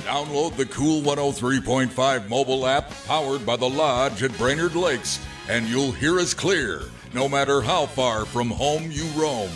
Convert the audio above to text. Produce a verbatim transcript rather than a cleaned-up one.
Download the Cool one oh three point five mobile app powered by the Lodge at Brainerd Lakes, and you'll hear us clear no matter how far from home you roam.